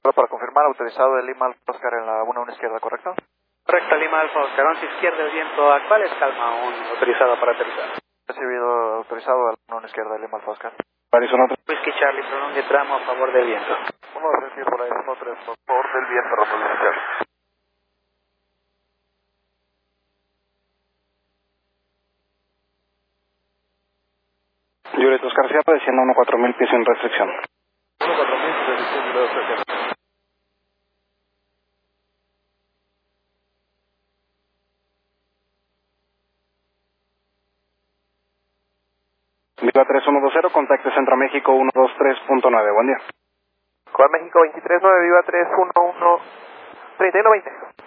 Solo para confirmar, autorizado de Lima Alfa Oscar en la 1 izquierda, ¿correcto? Correcto, Lima Alfa Oscar, 11 izquierda, el viento actual es calma, autorizado para aterrizar. Recibido, autorizado a la 1 izquierda de Lima Alfa Oscar. Arizona 3. Whisky Charlie, prolongue tramo a favor del viento. 1-3 por ahí, 1-3, a favor del viento, República Charlie. Juliet Oscar Sierra, desciendo a 14000 pies sin restricción. 1-4000, restricción Juliet Oscar Sierra. Viva 3120, contacte Centro México 123.9, buen día. Juan México 239, Viva 311, 3120.